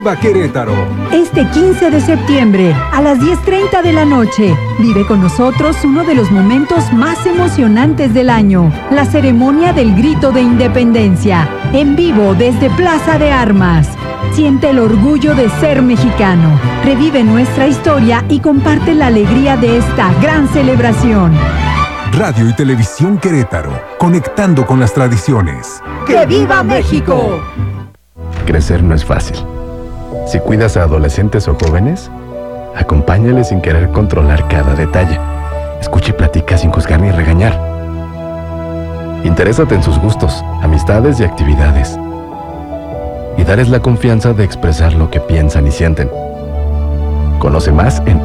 Querétaro. Este 15 de septiembre, a las 10:30 de la noche, vive con nosotros uno de los momentos más emocionantes del año, la ceremonia del Grito de Independencia, en vivo desde Plaza de Armas. Siente el orgullo de ser mexicano, revive nuestra historia y comparte la alegría de esta gran celebración. Radio y Televisión Querétaro, conectando con las tradiciones. ¡Que viva México! Crecer no es fácil. Si cuidas a adolescentes o jóvenes, acompáñales sin querer controlar cada detalle. Escucha y platica sin juzgar ni regañar. Interésate en sus gustos, amistades y actividades. Y darles la confianza de expresar lo que piensan y sienten. Conoce más en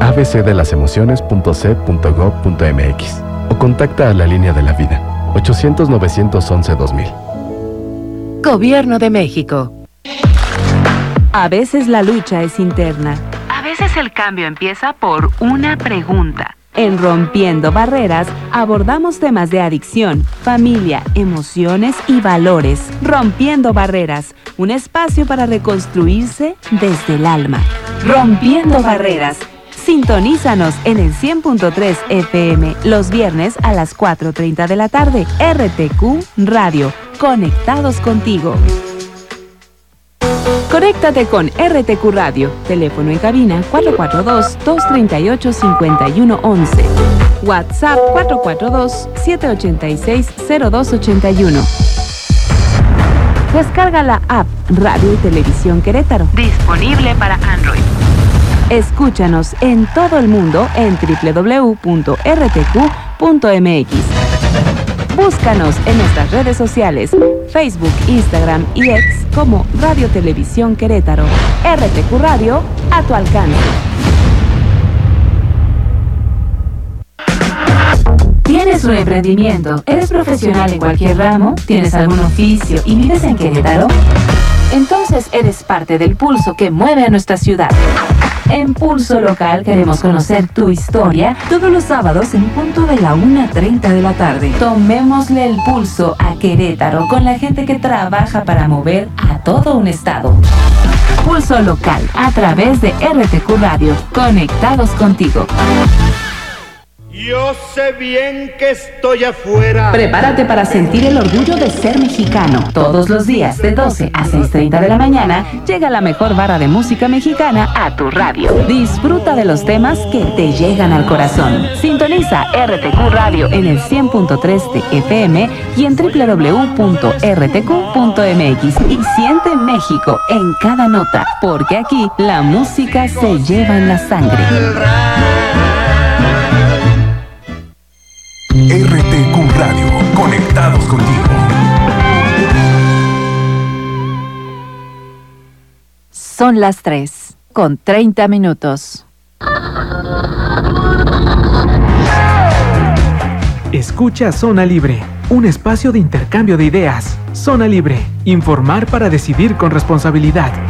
abcdelasemociones.c.gov.mx o contacta a la Línea de la Vida, 800-911-2000. Gobierno de México. A veces la lucha es interna. A veces el cambio empieza por una pregunta. En Rompiendo Barreras abordamos temas de adicción, familia, emociones y valores. Rompiendo Barreras, un espacio para reconstruirse desde el alma. Rompiendo Barreras. Sintonízanos en el 100.3 FM los viernes a las 4:30 de la tarde. RTQ Radio. Conectados contigo. Conéctate con RTQ Radio. Teléfono en cabina 442-238-5111. WhatsApp 442-786-0281. Descarga la app Radio y Televisión Querétaro. Disponible para Android. Escúchanos en todo el mundo en www.rtq.mx. Búscanos en nuestras redes sociales, Facebook, Instagram y X como Radio Televisión Querétaro. RTQ Radio, a tu alcance. ¿Tienes un emprendimiento? ¿Eres profesional en cualquier ramo? ¿Tienes algún oficio y vives en Querétaro? Entonces eres parte del pulso que mueve a nuestra ciudad. En Pulso Local queremos conocer tu historia todos los sábados en punto de la 1:30 de la tarde. Tomémosle el pulso a Querétaro con la gente que trabaja para mover a todo un estado. Pulso Local a través de RTQ Radio. Conectados contigo. Yo sé bien que estoy afuera. Prepárate para sentir el orgullo de ser mexicano. Todos los días de 12 a 6:30 de la mañana llega la mejor barra de música mexicana a tu radio. Disfruta de los temas que te llegan al corazón. Sintoniza RTQ Radio en el 100.3 de FM y en www.rtq.mx y siente México en cada nota, porque aquí la música se lleva en la sangre. RTQ Radio, conectados contigo. Son las 3:30. Escucha Zona Libre, un espacio de intercambio de ideas. Zona Libre, informar para decidir con responsabilidad.